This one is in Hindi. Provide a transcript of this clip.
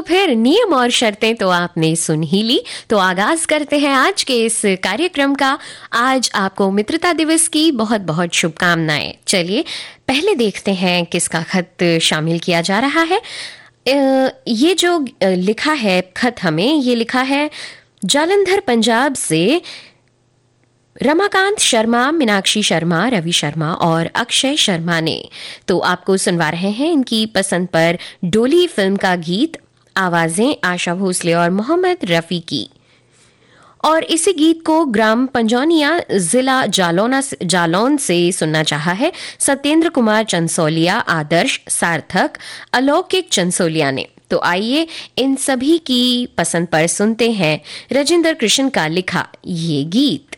फिर नियम और शर्तें तो आपने सुन ही ली, तो आगाज करते हैं आज के इस कार्यक्रम का। आज आपको मित्रता दिवस की बहुत बहुत शुभकामनाएं। चलिए पहले देखते हैं किसका खत शामिल किया जा रहा है। ये जो लिखा है खत हमें, ये लिखा है जालंधर पंजाब से रमाकांत शर्मा, मीनाक्षी शर्मा, रवि शर्मा और अक्षय शर्मा ने। तो आपको सुनवा रहे हैं इनकी पसंद पर डोली फिल्म का गीत, आवाजें आशा भोसले और मोहम्मद रफी की। और इसी गीत को ग्राम पंजौनिया, जिला जालौन से सुनना चाहा है सत्येंद्र कुमार चंसोलिया, आदर्श, सार्थक, अलौकिक चंसोलिया ने। तो आइए इन सभी की पसंद पर सुनते हैं राजेंद्र कृष्ण का लिखा ये गीत।